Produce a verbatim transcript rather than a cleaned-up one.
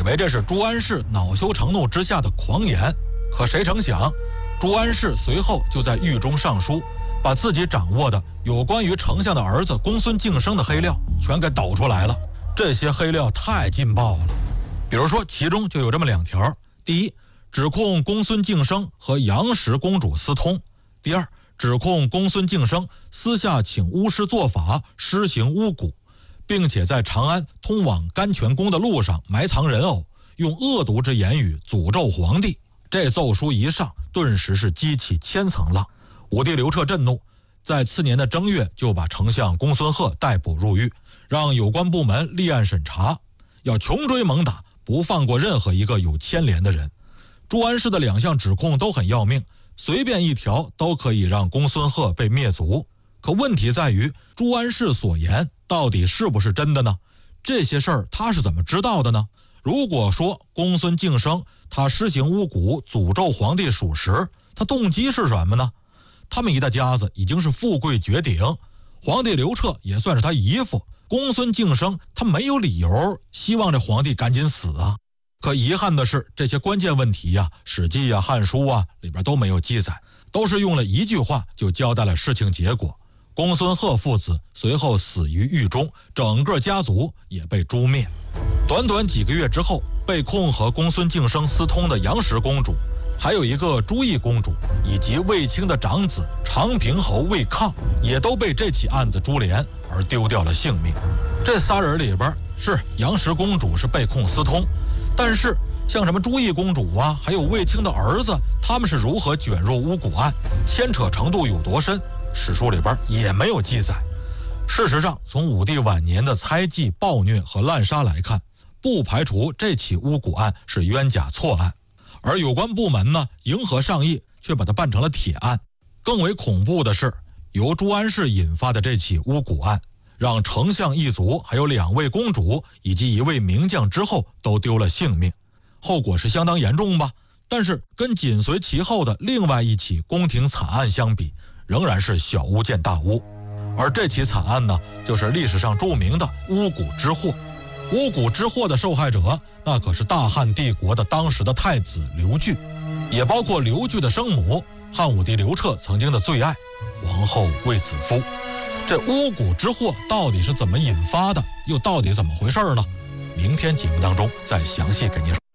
为这是朱安世恼羞成怒之下的狂言，可谁成想，朱安世随后就在狱中上书，把自己掌握的有关于丞相的儿子公孙敬升的黑料全给抖出来了。这些黑料太劲爆了，比如说其中就有这么两条：第一，指控公孙敬升和杨氏公主私通；第二，指控公孙敬升私下请巫师做法，施行巫蛊，并且在长安通往甘泉宫的路上埋藏人偶，用恶毒之言语诅咒皇帝。这奏书一上，顿时是激起千层浪。武帝刘彻震怒，在次年的正月就把丞相公孙贺逮捕入狱，让有关部门立案审查，要穷追猛打，不放过任何一个有牵连的人。朱安世的两项指控都很要命，随便一条都可以让公孙贺被灭族。可问题在于，朱安世所言到底是不是真的呢？这些事儿他是怎么知道的呢？如果说公孙敬升他施行巫蛊诅咒皇帝属实，他动机是什么呢？他们一大家子已经是富贵绝顶，皇帝刘彻也算是他姨父，公孙敬升他没有理由希望这皇帝赶紧死啊。可遗憾的是，这些关键问题呀、啊，《史记》啊、《汉书》啊里边都没有记载，都是用了一句话就交代了事情结果。公孙贺父子随后死于狱中，整个家族也被诛灭。短短几个月之后，被控和公孙敬升私通的杨氏公主，还有一个朱翊公主，以及卫青的长子长平侯卫抗，也都被这起案子株连而丢掉了性命。这仨人里边，是杨氏公主是被控私通，但是像什么朱翊公主啊，还有卫青的儿子，他们是如何卷入巫蛊案，牵扯程度有多深，史书里边也没有记载。事实上，从武帝晚年的猜忌、暴虐和滥杀来看，不排除这起巫蛊案是冤假错案，而有关部门呢，迎合上意，却把它办成了铁案。更为恐怖的是，由朱安世引发的这起巫蛊案，让丞相一族还有两位公主以及一位名将之后都丢了性命，后果是相当严重吧？但是跟紧随其后的另外一起宫廷惨案相比，仍然是小巫见大巫。而这起惨案呢，就是历史上著名的巫蛊之祸。巫蛊之祸的受害者，那可是大汉帝国的当时的太子刘据，也包括刘据的生母汉武帝刘彻曾经的最爱皇后卫子夫。这巫蛊之祸到底是怎么引发的，又到底怎么回事呢？明天节目当中再详细给您说。